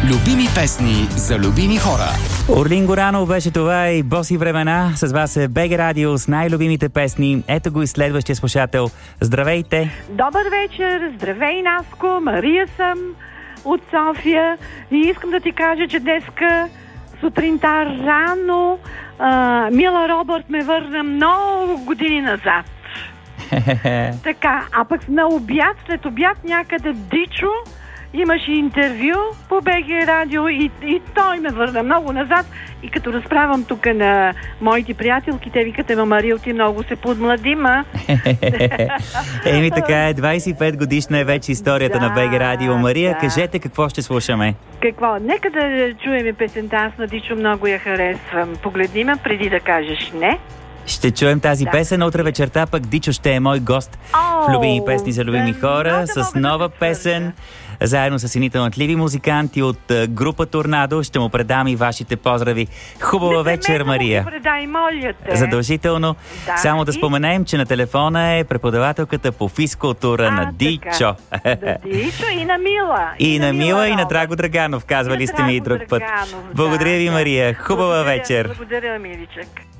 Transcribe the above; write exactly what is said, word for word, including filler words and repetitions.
Любими песни за любими хора. Орлин Горанов беше това и Боси времена. С вас е БГ Радио с най-любимите песни. Ето го и следващия слушател. Здравейте! Добър вечер! Здравей, Наско! Мария съм от София. И искам да ти кажа, че днеска сутринта рано а, Мила Робърт ме върна много години назад. Така, а пък на обяд, след обяд някъде Дичо имаше интервю по БГ Радио и, и той ме върна много назад. И като разправям тук на моите приятелки, те викат: ема, Марил, ти много се подмладима. Еми така е, двайсет и пет годишна е вече историята да, на БГ Радио. Мария, да. Кажете какво ще слушаме. Какво? Нека да чуем песента. Аз на Дичо много я харесвам. Погледни ме преди да кажеш не. Ще чуем тази да. песен. Утре вечерта пък Дичо ще е мой гост О, в Любими песни за любими да, хора да с нова да песен. Заедно с едни талантливи музиканти от група Торнадо. Ще му предам и вашите поздрави. Хубава вечер, Мария. Предай, моля те. Задължително. Да. Само да И... споменем, че на телефона е преподавателката по физкултура на Дичо. Да, Дичо и на Мила. И, и на Мила, и на Робърт. Драго Драганов. Казвали сте ми и друг път. Драганов, Благодаря да, ви, да. Мария. Хубава Благодаря, вечер. Благодаря, миличък.